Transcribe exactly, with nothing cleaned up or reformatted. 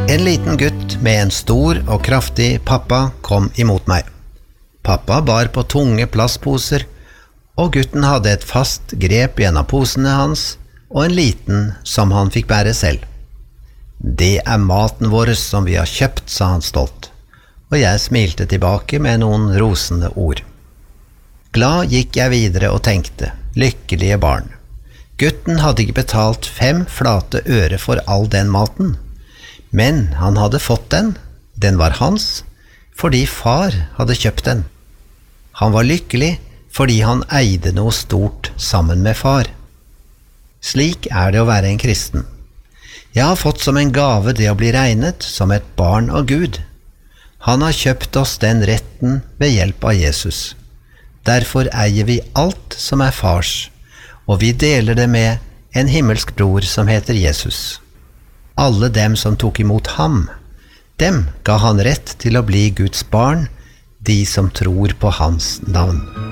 En liten gutt med en stor og kraftig pappa kom imot meg. Pappa bar på tunge plastposer, og gutten hadde et fast grep i en av posene hans, og en liten som han fikk bære selv. «Det er maten vår som vi har kjøpt», sa han stolt, og jeg smilte tilbake med noen rosende ord. Glad gikk jeg videre og tenkte, lykkelige barn. Gutten hadde ikke betalt fem flate øre for all den maten, men han hadde fått den, den var hans, fordi far hadde kjøpt den. Han var lykkelig fordi han eide noe stort sammen med far. Slik er det å være en kristen. Jeg har fått som en gave det å bli regnet som et barn av Gud. Han har kjøpt oss den retten ved hjelp av Jesus. Derfor eier vi alt som er fars, og vi deler det med en himmelsk bror som heter Jesus. Alle dem som tok imot ham, dem ga han rett til å bli Guds barn, de som tror på hans navn.